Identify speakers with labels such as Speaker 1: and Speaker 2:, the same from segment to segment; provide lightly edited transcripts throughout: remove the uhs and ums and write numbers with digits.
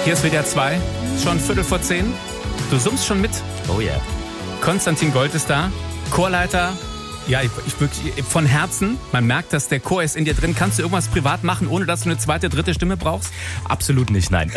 Speaker 1: Hier ist WDR 2, schon 9:15. Du summst schon mit.
Speaker 2: Oh ja. Yeah.
Speaker 1: Konstantin Gold ist da, Chorleiter. Ja, ich wirklich von Herzen. Man merkt, dass der Chor ist in dir drin. Kannst du irgendwas privat machen, ohne dass du eine zweite, dritte Stimme brauchst?
Speaker 2: Absolut nicht, nein.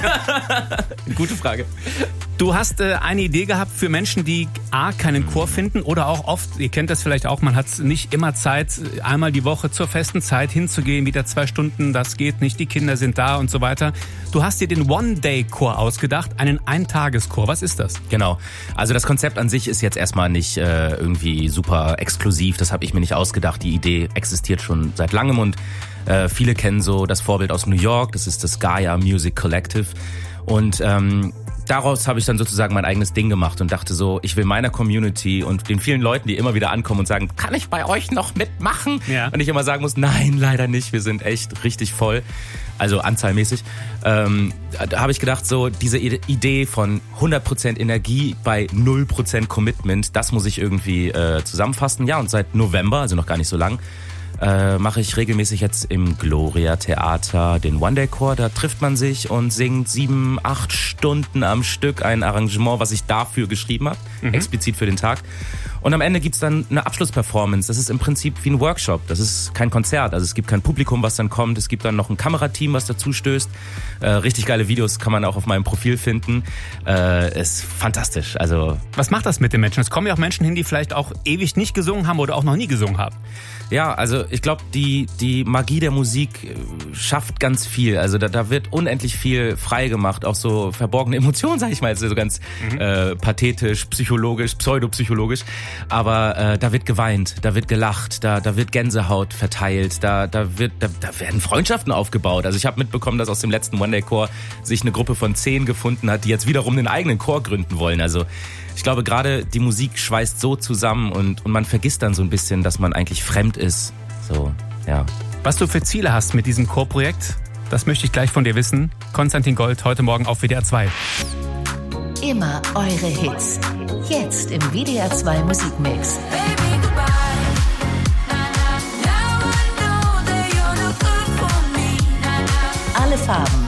Speaker 1: Gute Frage. Du hast eine Idee gehabt für Menschen, die A, keinen Chor finden oder auch oft, ihr kennt das vielleicht auch, man hat nicht immer Zeit, einmal die Woche zur festen Zeit hinzugehen, wieder 2 Stunden, das geht nicht, die Kinder sind da und so weiter. Du hast dir den One-Day-Chor ausgedacht, einen Eintageschor. Was ist das?
Speaker 2: Genau. Also das Konzept an sich ist jetzt erstmal nicht irgendwie super exklusiv, das habe ich mir nicht ausgedacht. Die Idee existiert schon seit langem und viele kennen so das Vorbild aus New York, das ist das Gaia Music Collective und daraus habe ich dann sozusagen mein eigenes Ding gemacht und dachte so, ich will meiner Community und den vielen Leuten, die immer wieder ankommen und sagen, kann ich bei euch noch mitmachen? Ja. Und ich immer sagen muss, nein, leider nicht, wir sind echt richtig voll, also anzahlmäßig. Da habe ich gedacht, so diese Idee von 100% Energie bei 0% Commitment, das muss ich irgendwie zusammenfassen. Ja, und seit November, also noch gar nicht so lang, mache ich regelmäßig jetzt im Gloria Theater den One-Day-Chor. Da trifft man sich und singt 7-8 Stunden am Stück ein Arrangement, was ich dafür geschrieben habe, explizit für den Tag. Und am Ende gibt's dann eine Abschlussperformance. Das ist im Prinzip wie ein Workshop. Das ist kein Konzert. Also es gibt kein Publikum, was dann kommt. Es gibt dann noch ein Kamerateam, was dazu stößt. Richtig geile Videos kann man auch auf meinem Profil finden. Ist fantastisch. Also
Speaker 1: was macht das mit den Menschen? Es kommen ja auch Menschen hin, die vielleicht auch ewig nicht gesungen haben oder auch noch nie gesungen haben.
Speaker 2: Ja, also ich glaube, die Magie der Musik schafft ganz viel. Also da wird unendlich viel frei gemacht. Auch so verborgene Emotionen, sag ich mal, so ganz pathetisch, psychologisch, pseudopsychologisch. Aber da wird geweint, da wird gelacht, da wird Gänsehaut verteilt, da werden Freundschaften aufgebaut. Also ich habe mitbekommen, dass aus dem letzten One-Day-Chor sich eine Gruppe von 10 gefunden hat, die jetzt wiederum einen eigenen Chor gründen wollen. Also ich glaube, gerade die Musik schweißt so zusammen und man vergisst dann so ein bisschen, dass man eigentlich fremd ist. So, ja.
Speaker 1: Was du für Ziele hast mit diesem Chorprojekt, das möchte ich gleich von dir wissen. Konstantin Gold, heute Morgen auf WDR 2.
Speaker 3: Immer eure Hits. Jetzt im WDR 2 Musikmix. Alle Farben,